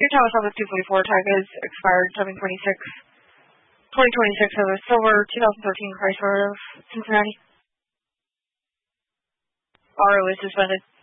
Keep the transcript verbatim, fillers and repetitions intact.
Your Thomas Alva two forty-four tag is expired seven twenty-six, twenty twenty-six of a silver two thousand thirteen Chrysler of Cincinnati. R O is suspended.